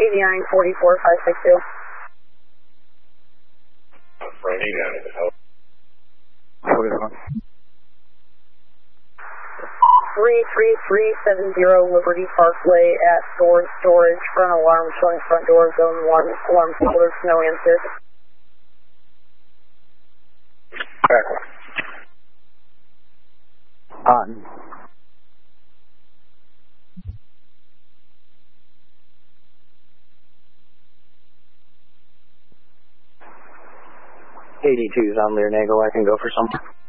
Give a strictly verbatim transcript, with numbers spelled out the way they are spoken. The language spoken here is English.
eighty-nine forty-four five six two. Three three three seven zero Liberty Parkway at Storage Storage. Front alarm showing front door zone one. Alarm folder. No answer. Back on. eighty-two is on Learnago. I can go for something.